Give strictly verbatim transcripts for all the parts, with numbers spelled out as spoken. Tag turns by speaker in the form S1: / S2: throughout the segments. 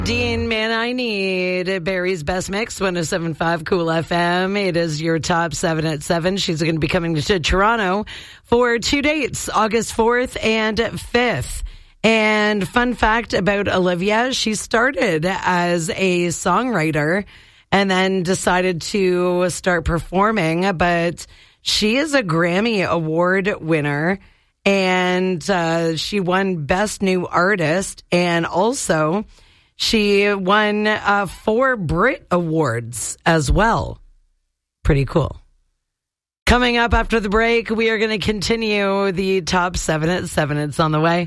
S1: Dean, man, I need Barry's Best Mix, one oh seven point five Cool F M. It is your top seven at seven. She's going to be coming to Toronto for two dates, August fourth and fifth. And fun fact about Olivia, she started as a songwriter and then decided to start performing, but she is a Grammy Award winner, and uh, she won Best New Artist, and also she won uh, four Brit Awards as well. Pretty cool. Coming up after the break, we are going to continue the top seven at seven. It's on the way.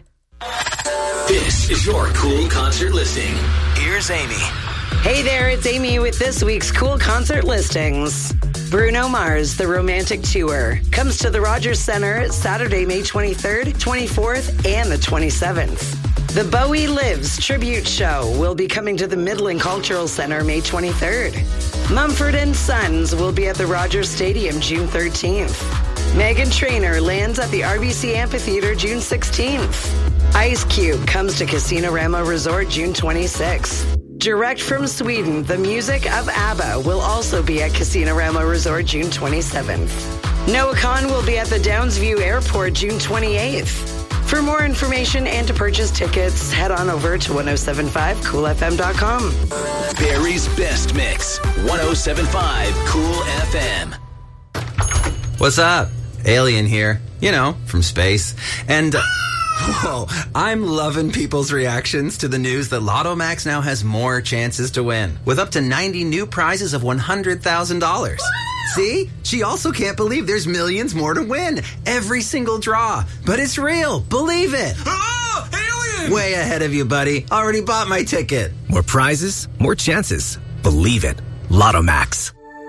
S2: This is your cool concert listing. Here's Amy.
S1: Hey there, it's Amy with this week's cool concert listings. Bruno Mars, The Romantic Tour, comes to the Rogers Centre Saturday, May twenty-third, twenty-fourth, and the twenty-seventh. The Bowie Lives tribute show will be coming to the Midland Cultural Centre May twenty-third. Mumford and Sons will be at the Rogers Stadium June thirteenth. Meghan Trainor lands at the R B C Amphitheatre June sixteenth. Ice Cube comes to Casino Rama Resort June twenty-sixth. Direct from Sweden, the music of ABBA will also be at Casino Rama Resort June twenty-seventh. Noah Khan will be at the Downsview Airport June twenty-eighth. For more information and to purchase tickets, head on over to ten seventy-five cool f m dot com.
S2: Barry's Best Mix, ten seventy-five Cool F M.
S3: What's up? Alien here. You know, from space. And... Uh, Whoa, I'm loving people's reactions to the news that Lotto Max now has more chances to win, with up to ninety new prizes of one hundred thousand dollars. See? She also can't believe there's millions more to win. Every single draw. But it's real. Believe it.
S4: Oh, alien!
S3: Way ahead of you, buddy. Already bought my ticket.
S5: More prizes, more chances. Believe it. Lotto Max.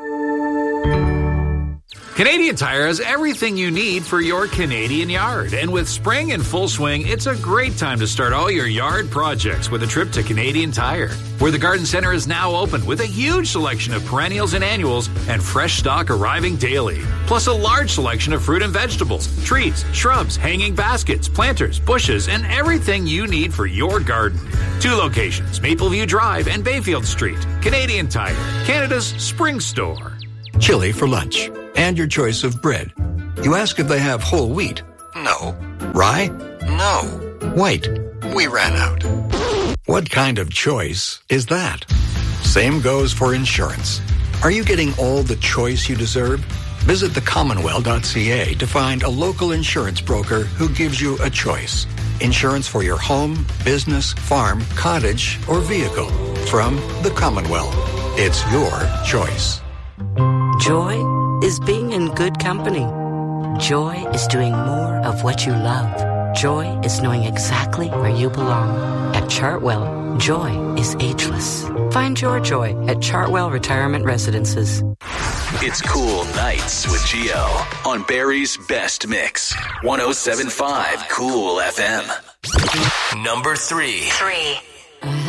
S4: Canadian Tire has everything you need for your Canadian yard. And with spring in full swing, it's a great time to start all your yard projects with a trip to Canadian Tire, where the Garden Center is now open with a huge selection of perennials and annuals and fresh stock arriving daily. Plus a large selection of fruit and vegetables, trees, shrubs, hanging baskets, planters, bushes, and everything you need for your garden. Two locations, Mapleview Drive and Bayfield Street. Canadian Tire, Canada's spring store.
S6: Chili for lunch. And your choice of bread. You ask if they have whole wheat. No. Rye? No. White? We ran out. What kind of choice is that? Same goes for insurance. Are you getting all the choice you deserve? Visit the commonwealth dot c a to find a local insurance broker who gives you a choice. Insurance for your home, business, farm, cottage, or vehicle. From the Commonwealth. It's your choice.
S7: Joy is being in good company. Joy is doing more of what you love. Joy is knowing exactly where you belong. At Chartwell, joy is ageless. Find your joy at Chartwell Retirement Residences.
S2: It's Cool Nights with Gio on Barry's Best Mix, ten seventy-five Cool F M. Number three.
S8: Three.